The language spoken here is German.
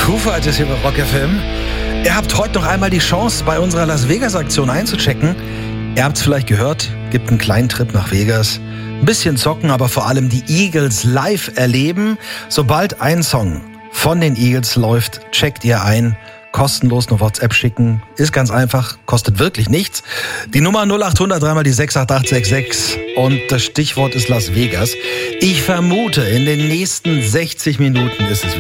Kuhfahrt ist hier bei Rock FM. Ihr habt heute noch einmal die Chance, bei unserer Las Vegas-Aktion einzuchecken. Ihr habt es vielleicht gehört, gibt einen kleinen Trip nach Vegas. Ein bisschen zocken, aber vor allem die Eagles live erleben. Sobald ein Song von den Eagles läuft, checkt ihr ein. Kostenlos eine WhatsApp schicken. Ist ganz einfach, kostet wirklich nichts. Die Nummer 0800 dreimal die 68866 und das Stichwort ist Las Vegas. Ich vermute, in den nächsten 60 Minuten ist es